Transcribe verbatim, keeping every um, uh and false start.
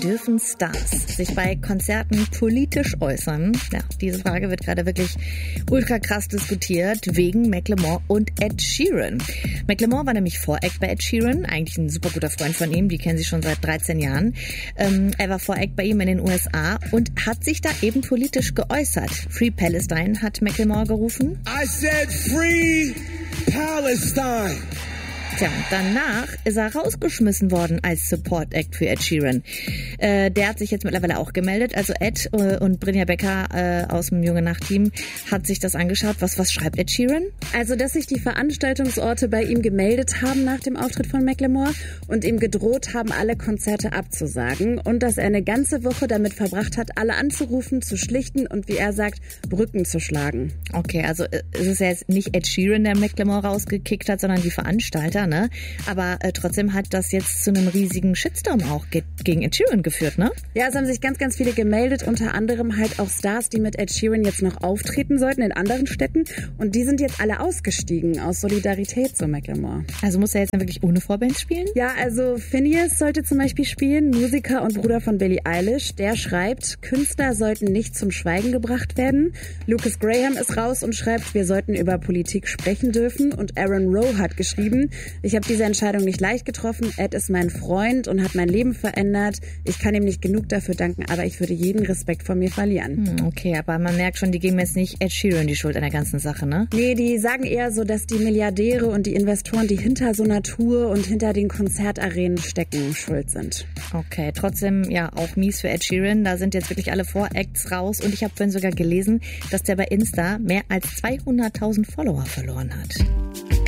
Dürfen Stars sich bei Konzerten politisch äußern? Ja, diese Frage wird gerade wirklich ultra krass diskutiert wegen Macklemore und Ed Sheeran. Macklemore war nämlich Voract bei Ed Sheeran, eigentlich ein super guter Freund von ihm, die kennen sich schon seit dreizehn Jahren. Ähm, er war Voract bei ihm in den U S A und hat sich da eben politisch geäußert. Free Palestine hat Macklemore gerufen. I said Free Palestine. Tja, und danach ist er rausgeschmissen worden als Support Act für Ed Sheeran. Äh, der hat sich jetzt mittlerweile auch gemeldet. Also Ed äh, und Brynja Becker äh, aus dem Junge Nacht Team hat sich das angeschaut. Was, was schreibt Ed Sheeran? Also, dass sich die Veranstaltungsorte bei ihm gemeldet haben nach dem Auftritt von Macklemore und ihm gedroht haben, alle Konzerte abzusagen und dass er eine ganze Woche damit verbracht hat, alle anzurufen, zu schlichten und, wie er sagt, Brücken zu schlagen. Okay, also äh, es ist ja jetzt nicht Ed Sheeran, der Macklemore rausgekickt hat, sondern die Veranstalter. Ne? Aber äh, trotzdem hat das jetzt zu einem riesigen Shitstorm auch ge- gegen Ed Sheeran geführt, ne? Ja, es haben sich ganz, ganz viele gemeldet, unter anderem halt auch Stars, die mit Ed Sheeran jetzt noch auftreten sollten in anderen Städten und die sind jetzt alle ausgestiegen aus Solidarität zu Macklemore. Also muss er jetzt dann wirklich ohne Vorband spielen? Ja, also Finneas sollte zum Beispiel spielen, Musiker und Bruder von Billie Eilish. Der schreibt, Künstler sollten nicht zum Schweigen gebracht werden. Lucas Graham ist raus und schreibt, wir sollten über Politik sprechen dürfen. Und Aaron Rowe hat geschrieben, ich habe diese Entscheidung nicht leicht getroffen. Ed ist mein Freund und hat mein Leben verändert. Ich kann ihm nicht genug dafür danken, aber ich würde jeden Respekt vor mir verlieren. Hm, okay, aber man merkt schon, die geben jetzt nicht Ed Sheeran die Schuld an der ganzen Sache, ne? Nee, die sagen eher so, dass die Milliardäre und die Investoren, die hinter so einer Tour und hinter den Konzertarenen stecken, schuld sind. Okay, trotzdem ja auch mies für Ed Sheeran. Da sind jetzt wirklich alle Voracts raus und ich habe vorhin sogar gelesen, dass der bei Insta mehr als zweihunderttausend Follower verloren hat.